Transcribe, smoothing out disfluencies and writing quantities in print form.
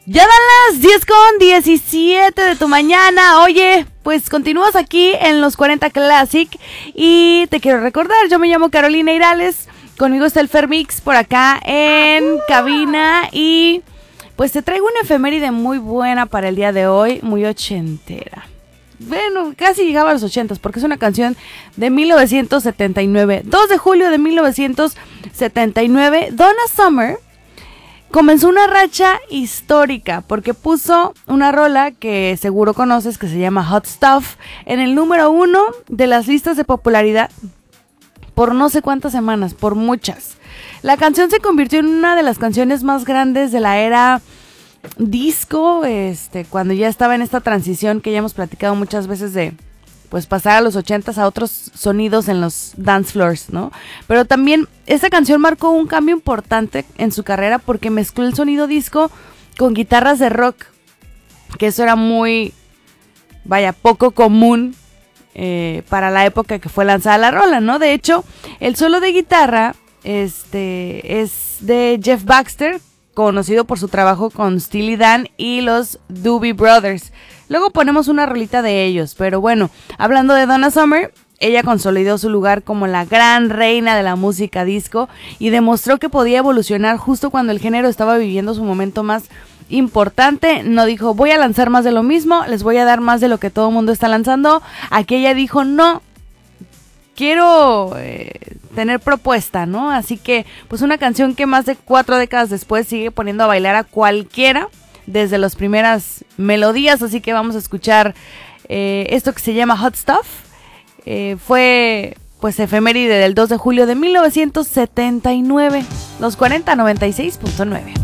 Ya dan las 10:17 de tu mañana. Oye, pues continúas aquí en los 40 Classic. Y te quiero recordar, yo me llamo Carolina Irales. Conmigo está el Fermix por acá en cabina. Y pues te traigo una efeméride muy buena para el día de hoy, muy ochentera. Bueno, casi llegaba a los 80s porque es una canción de 1979. 2 de julio de 1979, Donna Summer comenzó una racha histórica porque puso una rola que seguro conoces que se llama Hot Stuff en el número 1 de las listas de popularidad por no sé cuántas semanas, por muchas. La canción se convirtió en una de las canciones más grandes de la era disco, cuando ya estaba en esta transición que ya hemos platicado muchas veces de pues pasar a los 80s a otros sonidos en los dance floors, ¿no? Pero también esta canción marcó un cambio importante en su carrera porque mezcló el sonido disco con guitarras de rock, que eso era muy, poco común para la época que fue lanzada la rola, ¿no? De hecho, el solo de guitarra es de Jeff Baxter, conocido por su trabajo con Steely Dan y los Doobie Brothers. Luego ponemos una rolita de ellos, pero bueno, hablando de Donna Summer, ella consolidó su lugar como la gran reina de la música disco y demostró que podía evolucionar justo cuando el género estaba viviendo su momento más importante. No dijo, voy a lanzar más de lo mismo, les voy a dar más de lo que todo el mundo está lanzando. Aquí ella dijo, no, quiero tener propuesta, ¿no? Así que, pues una canción que más de 4 décadas después sigue poniendo a bailar a cualquiera desde las primeras melodías. Así que vamos a escuchar esto que se llama Hot Stuff. Fue pues efeméride del 2 de julio de 1979, los 40 96.9.